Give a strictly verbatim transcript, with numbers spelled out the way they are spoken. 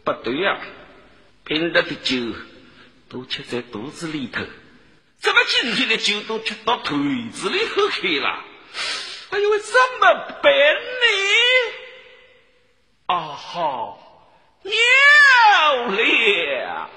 不对呀、啊，平日的酒都吃在肚子里头，怎么今天的酒都吃到腿子里头去了？哎呦，怎么办呢？啊哈，尿了！